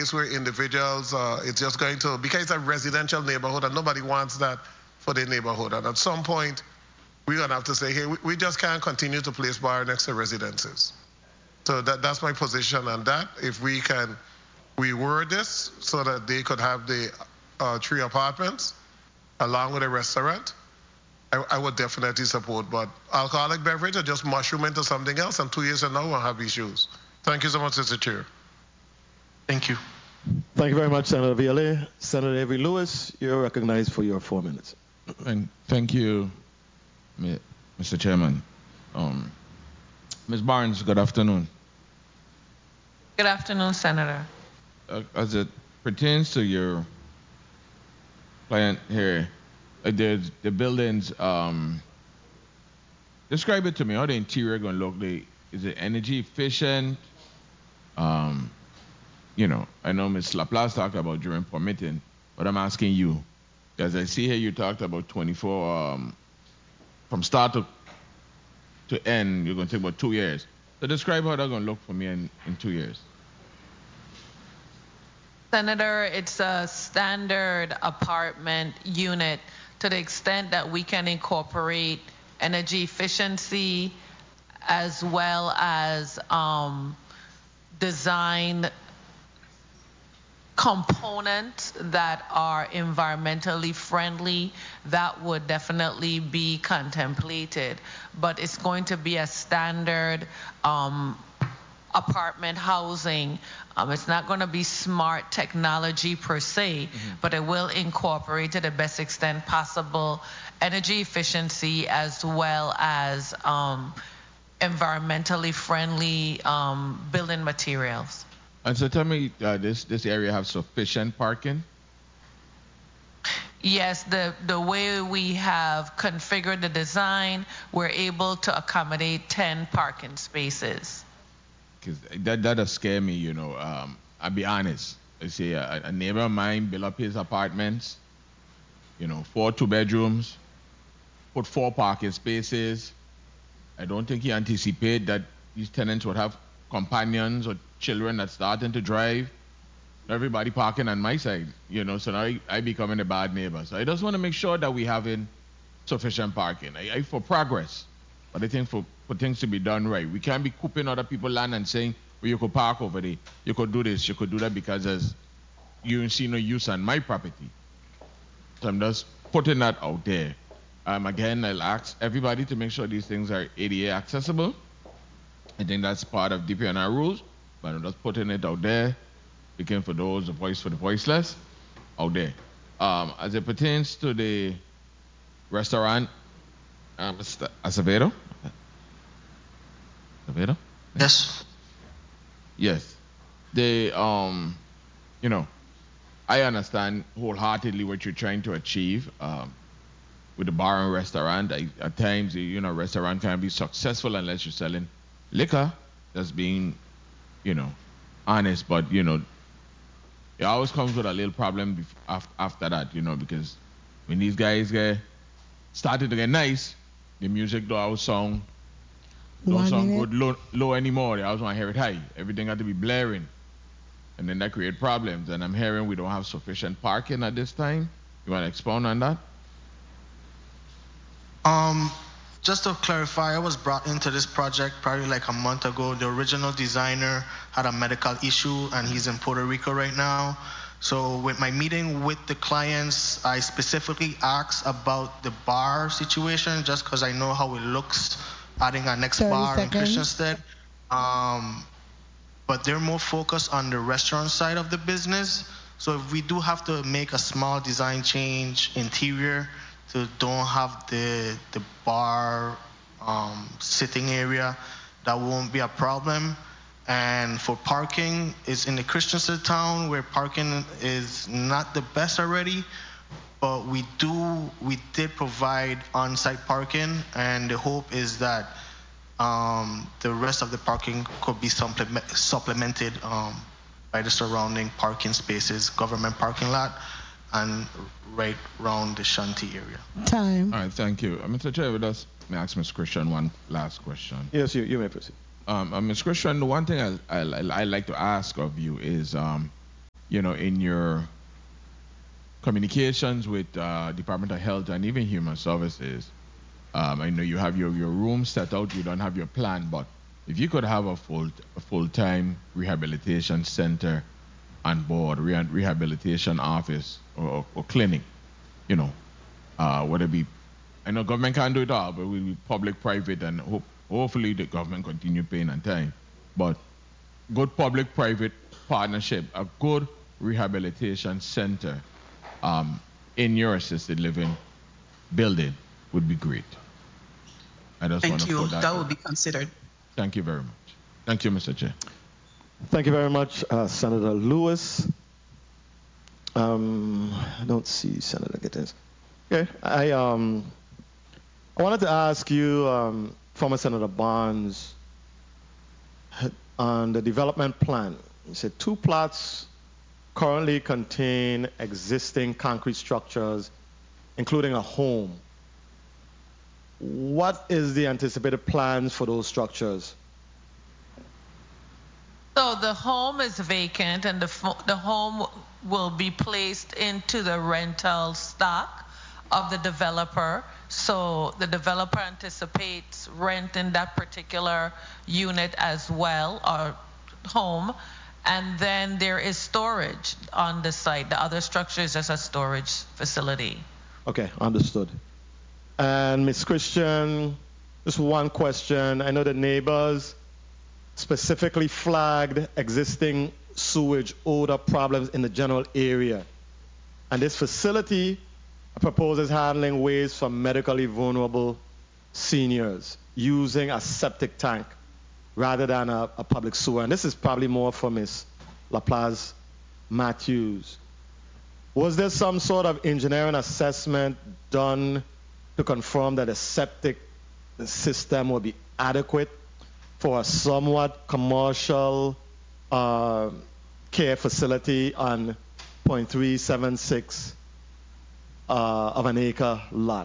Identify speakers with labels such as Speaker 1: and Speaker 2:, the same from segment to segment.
Speaker 1: case where individuals, it's just going to, because it's a residential neighborhood and nobody wants that for their neighborhood. And at some point, we're going to have to say, hey, we just can't continue to place bar next to residences. So that's my position on that. If we can reword this so that they could have the 3 apartments along with a restaurant, I would definitely support. But alcoholic beverage or just mushroom into something else, and 2 years from now we'll have issues. Thank you so much, Mr. Chair.
Speaker 2: Thank you.
Speaker 3: Thank you very much, Senator Viale. Senator Avery Lewis, you're recognized for your 4 minutes.
Speaker 4: And thank you, Mr. Chairman. Ms. Barnes, good afternoon.
Speaker 5: Good afternoon, Senator.
Speaker 4: As it pertains to your client here, the buildings, describe it to me. How the interior going to look? Is it energy efficient? You know, I know Ms. Laplace talked about during permitting, but I'm asking you, because I see here you talked about 24, from start to end, you're going to take about 2 years. So describe how that's going to look for me in 2 years.
Speaker 5: Senator, it's a standard apartment unit to the extent that we can incorporate energy efficiency as well as design components that are environmentally friendly. That would definitely be contemplated, but it's going to be a standard apartment housing. It's not going to be smart technology per se, but it will incorporate to the best extent possible energy efficiency as well as environmentally friendly building materials.
Speaker 4: And so tell me, this area have sufficient parking?
Speaker 5: Yes, the way we have configured the design, we're able to accommodate 10 parking spaces.
Speaker 4: Because that'll scare me, you know. I'll be honest. I say a neighbor of mine built up his apartments, you know, 4 2-bedrooms, put 4 parking spaces. I don't think he anticipated that these tenants would have companions or children that's starting to drive. Everybody parking on my side, you know, so now I becoming a bad neighbor. So I just want to make sure that we having sufficient parking. I for progress, but I think for things to be done right, we can't be cooping other people's land and saying, well, you could park over there, you could do this, you could do that, because as you see no use on my property. So I'm just putting that out there. Again, I'll ask everybody to make sure these things are ADA accessible. I think that's part of DPNR rules, but I'm just putting it out there, speaking for those, the voice for the voiceless, out there. As it pertains to the restaurant, Mr. Acevedo? Acevedo?
Speaker 2: Yes.
Speaker 4: Yes. They, you know, I understand wholeheartedly what you're trying to achieve with the bar and restaurant. At times, you know, restaurant can't be successful unless you're selling liquor. That's being, you know, honest. But, you know, it always comes with a little problem after that, you know, because when these guys started to get nice, the music don't always sound good low anymore. They always want to hear it high. Everything had to be blaring. And then that create problems. And I'm hearing we don't have sufficient parking at this time. You want to expound on that?
Speaker 2: Just to clarify, I was brought into this project probably like a month ago. The original designer had a medical issue and he's in Puerto Rico right now. So with my meeting with the clients, I specifically asked about the bar situation just because I know how it looks adding a next bar in Christiansted. But they're more focused on the restaurant side of the business. So if we do have to make a small design change interior to don't have the bar sitting area, that won't be a problem. And for parking, it's in the Christiansted town where parking is not the best already, but we did provide on-site parking, and the hope is that the rest of the parking could be supplemented by the surrounding parking spaces, government parking lot, and right around the Shanti area.
Speaker 6: Time.
Speaker 4: All right, thank you. Mr. Chair, with us, may I ask Ms. Christian one last question?
Speaker 3: Yes, you may proceed.
Speaker 4: Ms. Christian, the one thing I like to ask of you is in your communications with Department of Health and even Human Services, I know you have your room set out, you don't have your plan, but if you could have a full-time rehabilitation center on board, rehabilitation office or clinic, whether it be, I know government can't do it all, but we public, private, and hopefully the government continue paying on time. But good public-private partnership, a good rehabilitation center in your assisted living building would be great. I just want
Speaker 6: Thank
Speaker 4: to
Speaker 6: you.
Speaker 4: put
Speaker 6: That will be considered.
Speaker 4: Thank you very much. Thank you, Mr. Chair.
Speaker 3: Thank you very much, Senator Lewis. I don't see Senator Gittins. Okay, I wanted to ask you, former Senator Barnes, on the development plan. You said 2 plots currently contain existing concrete structures, including a home. What is the anticipated plans for those structures?
Speaker 5: So the home is vacant, and the home will be placed into the rental stock of the developer. So the developer anticipates renting that particular unit as well, or home. And then there is storage on the site. The other structure is just a storage facility.
Speaker 3: Okay, understood. And Ms. Christian, just one question. I know the neighbors specifically flagged existing sewage odor problems in the general area. And this facility proposes handling waste from medically vulnerable seniors using a septic tank rather than a public sewer. And this is probably more for Ms. LaPlaz Matthews. Was there some sort of engineering assessment done to confirm that a septic system will be adequate for a somewhat commercial care facility on 0.376 of an acre lot?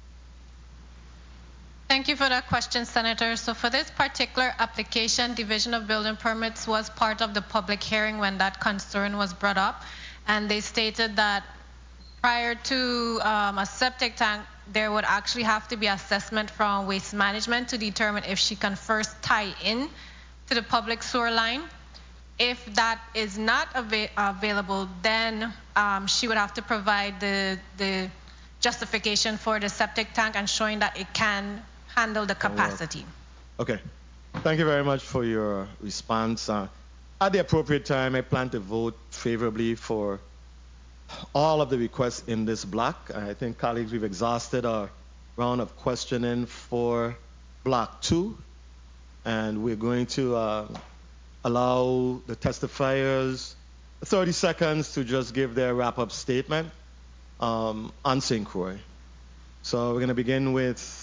Speaker 7: Thank you for that question, Senator. So for this particular application, Division of Building Permits was part of the public hearing when that concern was brought up. And they stated that prior to a septic tank, there would actually have to be assessment from Waste Management to determine if she can first tie in to the public sewer line. If that is not available, then she would have to provide the justification for the septic tank and showing that it can handle the capacity.
Speaker 3: Okay. Thank you very much for your response. At the appropriate time, I plan to vote favorably for all of the requests in this block. I think, colleagues, we've exhausted our round of questioning for Block 2, and we're going to allow the testifiers 30 seconds to just give their wrap-up statement on St. Croix. So we're going to begin with,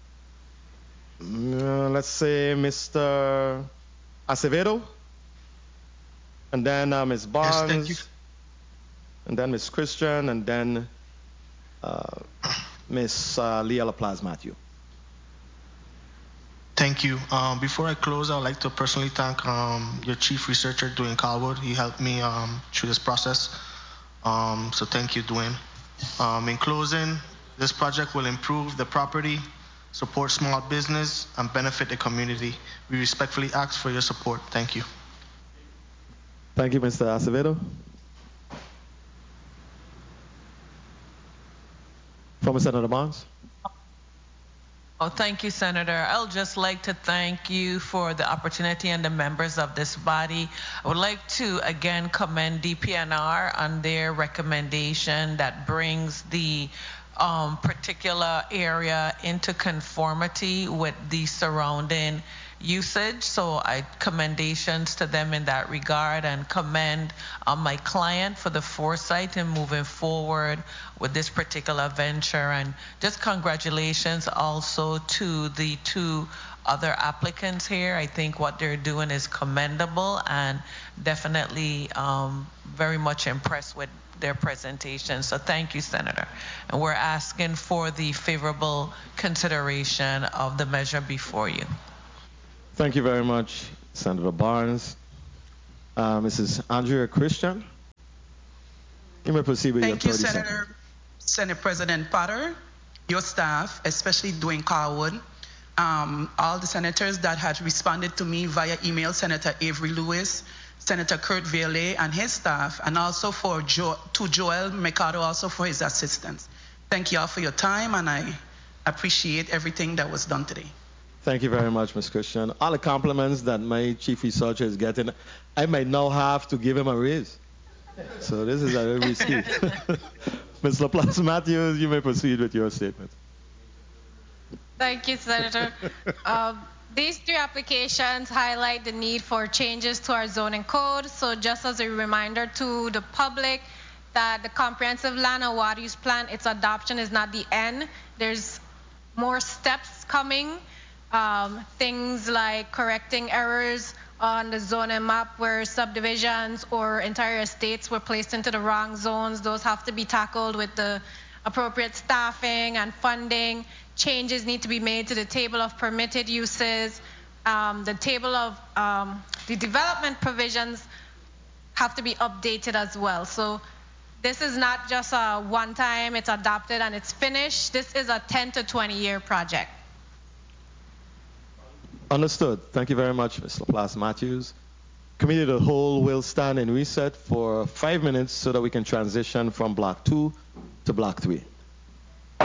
Speaker 3: let's say, Mr. Acevedo, and then Ms. Barnes.
Speaker 2: Yes, thank you.
Speaker 3: And then Ms. Christian, and then Ms. Leah LaPlaz Matthew.
Speaker 2: Thank you. Before I close, I would like to personally thank your chief researcher, Dwayne Calwood. He helped me through this process. So thank you, Dwayne. In closing, this project will improve the property, support small business, and benefit the community. We respectfully ask for your support. Thank you.
Speaker 3: Thank you, Mr. Acevedo. Former Senator Barnes.
Speaker 5: Oh, thank you, Senator. I'll just like to thank you for the opportunity and the members of this body. I would like to again commend DPNR on their recommendation that brings the particular area into conformity with the surrounding usage. So I commendations to them in that regard, and commend my client for the foresight in moving forward with this particular venture, and just congratulations also to the 2 other applicants here. I think what they're doing is commendable, and definitely very much impressed with their presentation. So thank you, Senator. And we're asking for the favorable consideration of the measure before you.
Speaker 3: Thank you very much, Senator Barnes. Mrs. Andrea Christian. You may proceed with
Speaker 6: Thank
Speaker 3: your
Speaker 6: you,
Speaker 3: 30
Speaker 6: Senator,
Speaker 3: seconds.
Speaker 6: Senate President Potter, your staff, especially Dwayne Carwood, all the senators that had responded to me via email, Senator Avery Lewis, Senator Kurt Vaile and his staff, and also to Joel Mercado also for his assistance. Thank you all for your time, and I appreciate everything that was done today.
Speaker 3: Thank you very much, Ms. Christian. All the compliments that my chief researcher is getting, I might now have to give him a raise. So this is a little risky. Ms. Laplace Matthews, you may proceed with your statement.
Speaker 7: Thank you, Senator. These three applications highlight the need for changes to our zoning code. So just as a reminder to the public that the comprehensive land and water use plan, its adoption is not the end. There's more steps coming. Things like correcting errors on the zoning map where subdivisions or entire estates were placed into the wrong zones. Those have to be tackled with the appropriate staffing and funding. Changes need to be made to the table of permitted uses. The table of the development provisions have to be updated as well. So this is not just a one time, it's adopted and it's finished. This is a 10 to 20-year project.
Speaker 3: Understood. Thank you very much, Ms. Laplace Matthews. Committee of the whole will stand in reset for 5 minutes so that we can transition from block 2 to block 3.